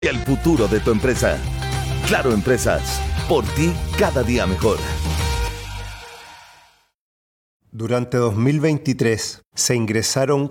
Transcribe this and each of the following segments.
y el futuro de tu empresa. Claro Empresas, por ti cada día mejor. Durante 2023 se ingresaron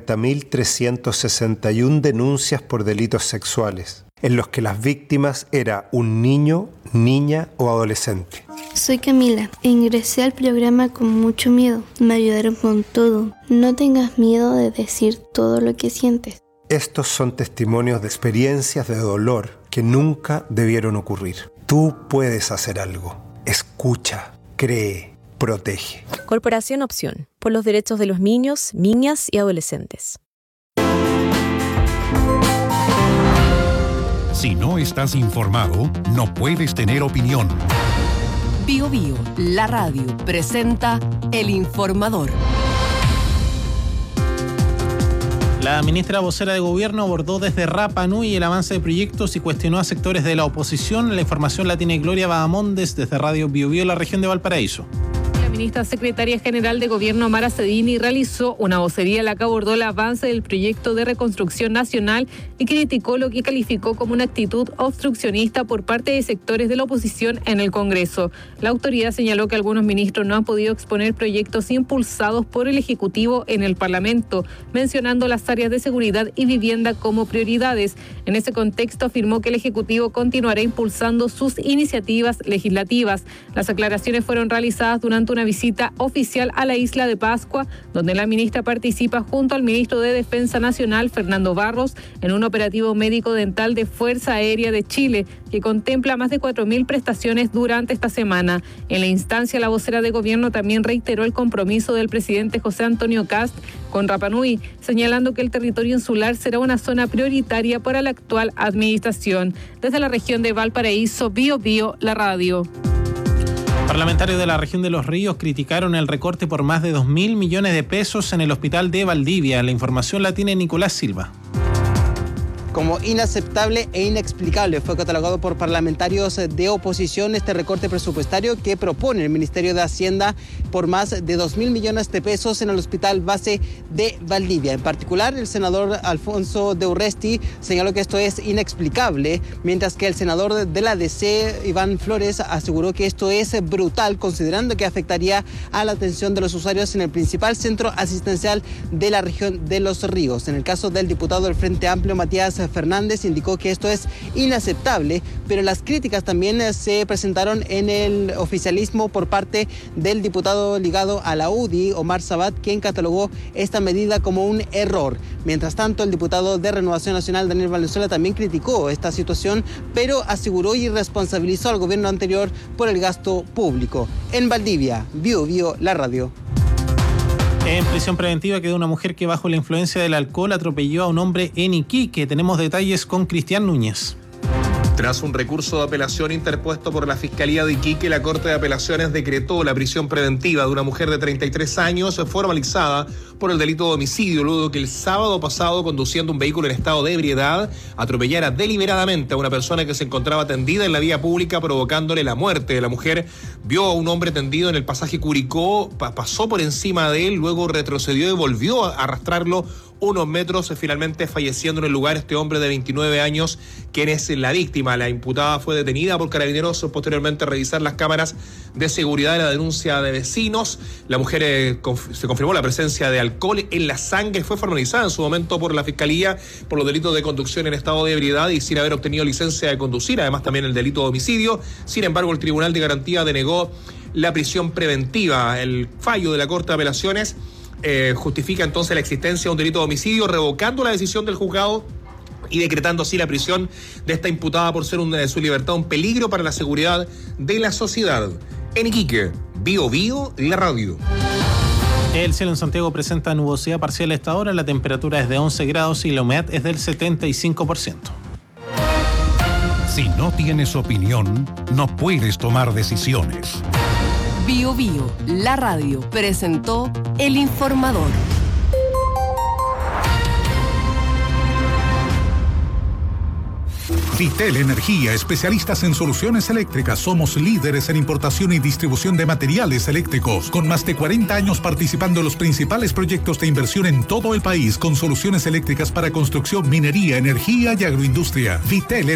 40.361 denuncias por delitos sexuales, en los que las víctimas eran un niño, niña o adolescente. Soy Camila e ingresé al programa con mucho miedo. Me ayudaron con todo. No tengas miedo de decir todo lo que sientes. Estos son testimonios de experiencias de dolor que nunca debieron ocurrir. Tú puedes hacer algo. Escucha, cree, protege. Corporación Opción, por los derechos de los niños, niñas y adolescentes. Si no estás informado, no puedes tener opinión. Bío Bío, la radio, presenta El Informador. La ministra vocera de Gobierno abordó desde Rapa Nui el avance de proyectos y cuestionó a sectores de la oposición. La información la tiene Gloria Bahamondes desde Radio Bío Bío, la región de Valparaíso. La ministra secretaria general de Gobierno, Mara Cedini, realizó una vocería en la que abordó el avance del proyecto de reconstrucción nacional y criticó lo que calificó como una actitud obstruccionista por parte de sectores de la oposición en el Congreso. La autoridad señaló que algunos ministros no han podido exponer proyectos impulsados por el Ejecutivo en el Parlamento, mencionando las áreas de seguridad y vivienda como prioridades. En ese contexto afirmó que el Ejecutivo continuará impulsando sus iniciativas legislativas. Las aclaraciones fueron realizadas durante una visita oficial a la isla de Pascua, donde la ministra participa junto al ministro de Defensa Nacional, Fernando Barros, en un operativo médico-dental de Fuerza Aérea de Chile, que contempla más de 4.000 prestaciones durante esta semana. En la instancia, la vocera de Gobierno también reiteró el compromiso del presidente José Antonio Kast con Rapa Nui, señalando que el territorio insular será una zona prioritaria para la actual administración. Desde la región de Valparaíso, Bío Bío, la radio. Parlamentarios de la región de Los Ríos criticaron el recorte por más de 2.000 millones de pesos en el hospital de Valdivia. La información la tiene Nicolás Silva. Como inaceptable e inexplicable fue catalogado por parlamentarios de oposición este recorte presupuestario que propone el Ministerio de Hacienda por más de 2.000 millones de pesos en el Hospital Base de Valdivia. En particular, el senador Alfonso de Urresti señaló que esto es inexplicable, mientras que el senador de la DC, Iván Flores, aseguró que esto es brutal, considerando que afectaría a la atención de los usuarios en el principal centro asistencial de la región de Los Ríos. En el caso del diputado del Frente Amplio, Matías Fernández, indicó que esto es inaceptable, pero las críticas también se presentaron en el oficialismo por parte del diputado ligado a la UDI, Omar Sabat, quien catalogó esta medida como un error. Mientras tanto, el diputado de Renovación Nacional, Daniel Valenzuela, también criticó esta situación, pero aseguró y responsabilizó al gobierno anterior por el gasto público. En Valdivia, Bío Bío, la radio. En prisión preventiva quedó una mujer que bajo la influencia del alcohol atropelló a un hombre en Iquique. Tenemos detalles con Cristian Núñez. Tras un recurso de apelación interpuesto por la Fiscalía de Iquique, la Corte de Apelaciones decretó la prisión preventiva de una mujer de 33 años formalizada por el delito de homicidio, luego que el sábado pasado, conduciendo un vehículo en estado de ebriedad, atropellara deliberadamente a una persona que se encontraba tendida en la vía pública, provocándole la muerte. La mujer vio a un hombre tendido en el pasaje Curicó, pasó por encima de él, luego retrocedió y volvió a arrastrarlo unos metros, finalmente falleciendo en el lugar este hombre de 29 años, quien es la víctima. La imputada fue detenida por carabineros, posteriormente a revisar las cámaras de seguridad de la denuncia de vecinos. La mujer se confirmó la presencia de alcohol en la sangre, fue formalizada en su momento por la Fiscalía por los delitos de conducción en estado de ebriedad y sin haber obtenido licencia de conducir, además también el delito de homicidio. Sin embargo, el Tribunal de Garantía denegó la prisión preventiva. El fallo de la Corte de Apelaciones justifica entonces la existencia de un delito de homicidio, revocando la decisión del juzgado y decretando así la prisión de esta imputada por ser su libertad un peligro para la seguridad de la sociedad. En Iquique, Bío Bío, la radio. El cielo en Santiago presenta nubosidad parcial a esta hora, la temperatura es de 11 grados y la humedad es del 75%. Si no tienes opinión, no puedes tomar decisiones. Bío Bío, la radio, presentó El Informador. Vitel Energía, especialistas en soluciones eléctricas. Somos líderes en importación y distribución de materiales eléctricos, con más de 40 años participando en los principales proyectos de inversión en todo el país, con soluciones eléctricas para construcción, minería, energía y agroindustria. Vitel